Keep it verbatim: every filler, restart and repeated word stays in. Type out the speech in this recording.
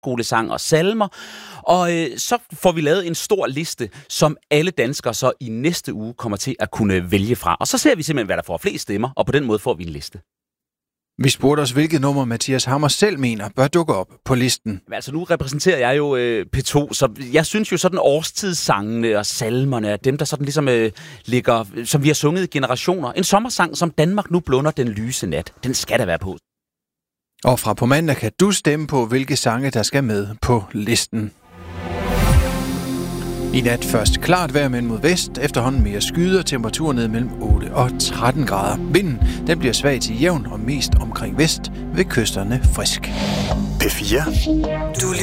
højskolesang og salmer. Og øh, så får vi lavet en stor liste, som alle danskere så i næste uge kommer til at kunne vælge fra. Og så ser vi simpelthen, hvad der får flest stemmer, og på den måde får vi en liste. Vi spurgte os, hvilket nummer Mathias Hammer selv mener bør dukke op på listen. Altså nu repræsenterer jeg jo øh, P to, så jeg synes jo sådan årstidssangene og salmerne er dem, der sådan ligesom øh, ligger, som vi har sunget i generationer. En sommersang, som Danmark nu blunder den lyse nat. Den skal der være på. Og fra på mandag kan du stemme på, hvilke sange, der skal med på listen. I nat først klart vejr, men mod vest. Efterhånden mere skyder, temperaturen ned mellem otte og tretten grader. Vinden den bliver svag til jævn og mest omkring vest, ved kysterne frisk. P fire. Du